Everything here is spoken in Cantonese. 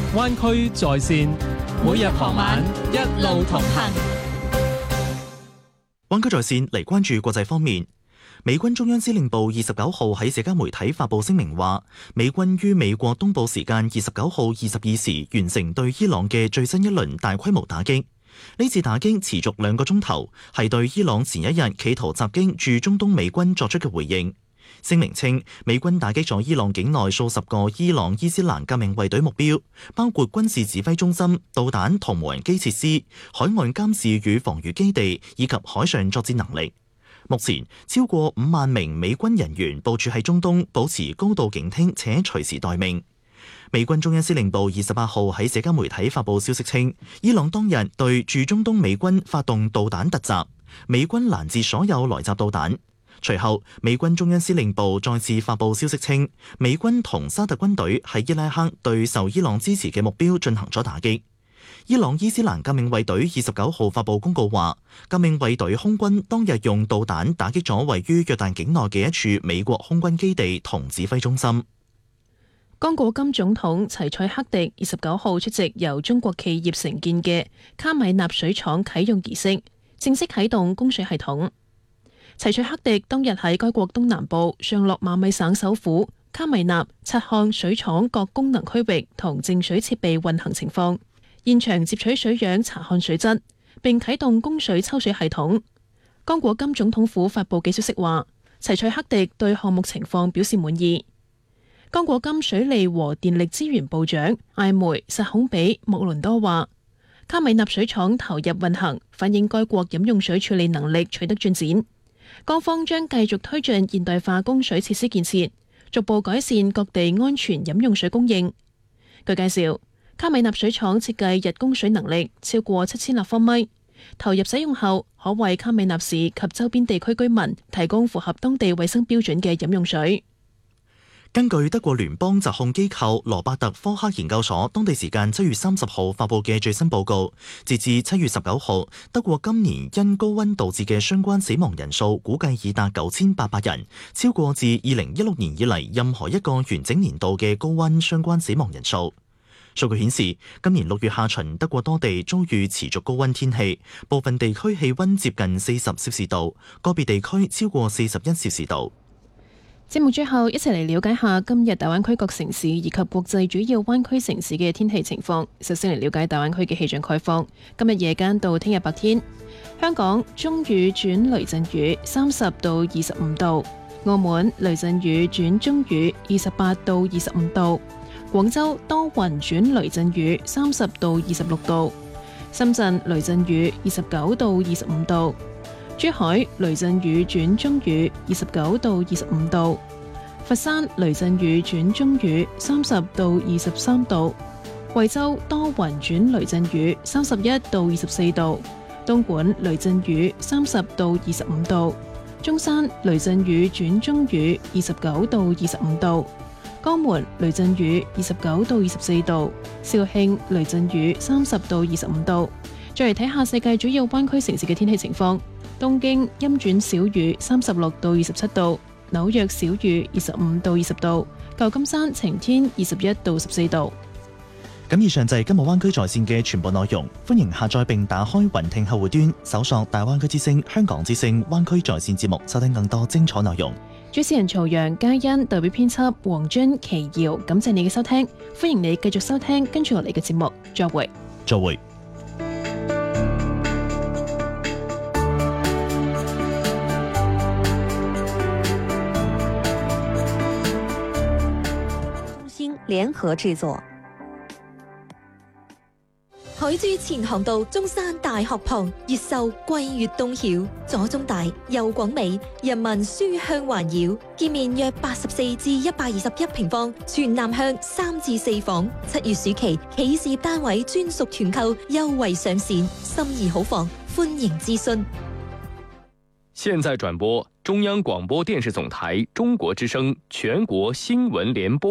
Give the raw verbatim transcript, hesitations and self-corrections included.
灣區在線，每日傍晚一路同行。 灣區在線嚟關注國際方面，美軍中央司令部二十九號喺社交媒體發布聲明話，美軍於美國東部時間二十九號二十二時完成對伊朗嘅最新一輪大規模打擊。呢次打擊持續兩個鐘頭，係對伊朗前一日企圖襲擊駐中東美軍作出嘅回應。聲明稱，美軍打擊咗伊朗境內數十個伊朗伊斯蘭革命衛隊目標，包括軍事指揮中心、導彈同無人機設施、海岸監視與防禦基地以及海上作戰能力。目前，超過五萬名美軍人員部署喺中東，保持高度警惕且隨時待命。美軍中央司令部二十八號喺社交媒體發布消息稱，伊朗當日對駐中東美軍發動導彈突襲，美軍攔截所有來襲導彈。隨後，美軍中央司令部再次發布消息稱，美軍同沙特軍隊喺伊拉克對受伊朗支持嘅目標進行咗打擊。伊朗伊斯蘭革命衛隊二十九號發布公告話，革命衛隊空軍當日用導彈打擊咗位於約旦境內嘅一處美國空軍基地同指揮中心。 剛果金總統齊塞克迪二十九號出席由中國企業承建嘅卡米納水廠啟用儀式，正式啟動供水系統。齊塞克迪當日喺該國東南部上洛馬米省首府卡米納察看水廠各功能區域同淨水設備運行情況，現場接取水樣查看水質，並啟動供水抽水系統。剛果金總統府發布嘅消息話，齊塞克迪對項目情況表示滿意。剛果金水利和電力資源部長艾梅薩孔比莫倫多話，卡米納水廠投入運行，反映該國飲用水處理能力取得進展。各方將繼續推進現代化供水設施建設，逐步改善各地安全飲用水供應。據介紹，卡米納水廠設計日供水能力超過七千立方米，投入使用後可為卡米納市及周邊地區居民提供符合當地衛生標準嘅飲用水。 根據德國聯邦疾控機構羅伯特科克研究所當地時間七月三十號發布嘅最新報告，截至七月十九號，德國今年因高溫導致嘅相關死亡人數估計已達九千八百人，超過自二零一六年以嚟任何一個完整年度嘅高溫相關死亡人數。數據顯示，今年六月下旬，德國多地遭遇持續高溫天氣，部分地區氣溫接近四十攝氏度，個別地區超過四十一攝氏度。 節目最後，一齊嚟了解下今日大灣區各城市以及國際主要灣區城市嘅天氣情況。首先嚟了解大灣區嘅氣象概況。今日夜間到聽日白天，香港中雨轉雷陣雨，三十到二十五度；澳門雷陣雨轉中雨，二十八到二十五度；廣州多雲轉雷陣雨，三十到二十六度；深圳雷陣雨，二十九到二十五度。珠海雷陣雨轉中雨，二十九到二十五度；佛山雷陣雨轉中雨，三十到二十三度；惠州多雲轉雷陣雨，三十一到二十四度；東莞雷陣雨，三十到二十五度；中山雷陣雨轉中雨，二十九到二十五度；江門雷陣雨，二十九到二十四度；肇慶雷陣雨，三十到二十五度。再嚟睇下世界主要灣區城市嘅天氣情況。東京陰轉小雨，三十六到二十七度；紐約小雨，二十五到二十度；舊金山晴天，二十一到十四度。 咁以上就係今日灣區在線嘅全部內容，歡迎下載並打開雲聽客戶端，搜索大灣區之聲、香港之聲、灣區在線節目，收聽更多精彩內容。 主持人曹陽、嘉欣，代表編輯黃津、奇瑤，感謝你嘅收聽，歡迎你繼續收聽跟住落嚟嘅節目，再會。 再會。 聯合製作。海珠前航道中山大學旁，越秀桂粵東曉，左中大右廣美，人民書香環繞。建面約八十四至一百二十一平方，全南向三至四房。七月暑期企事業單位專屬團購優惠上線，心儀好房，歡迎諮詢。 現在轉播中央廣播電視總台中國之聲全國新聞聯播。